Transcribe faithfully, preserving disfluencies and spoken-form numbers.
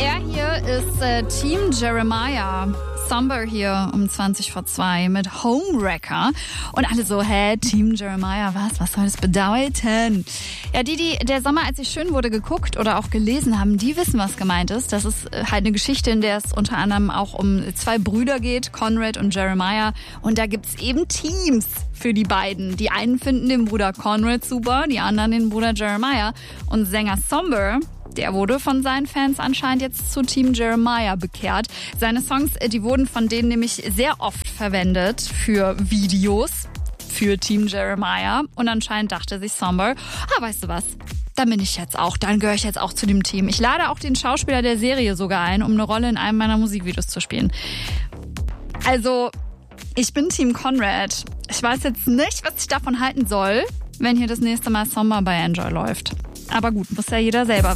Er hier ist äh, Team Jeremiah. Somber hier um zwanzig vor zwei mit Homewrecker. Und alle so, hä, Team Jeremiah, was? Was soll das bedeuten? Ja, die, die Der Sommer, als ich schön wurde, geguckt oder auch gelesen haben, die wissen, was gemeint ist. Das ist halt eine Geschichte, in der es unter anderem auch um zwei Brüder geht, Conrad und Jeremiah. Und da gibt's eben Teams für die beiden. Die einen finden den Bruder Conrad super, die anderen den Bruder Jeremiah. Und Sänger Somber, der wurde von seinen Fans anscheinend jetzt zu Team Jeremiah bekehrt. Seine Songs, die wurden von denen nämlich sehr oft verwendet für Videos für Team Jeremiah. Und anscheinend dachte sich Somber, ah, weißt du was, dann bin ich jetzt auch, dann gehöre ich jetzt auch zu dem Team. Ich lade auch den Schauspieler der Serie sogar ein, um eine Rolle in einem meiner Musikvideos zu spielen. Also, ich bin Team Conrad. Ich weiß jetzt nicht, was ich davon halten soll, wenn hier das nächste Mal Sommer bei Enjoy läuft. Aber gut, muss ja jeder selber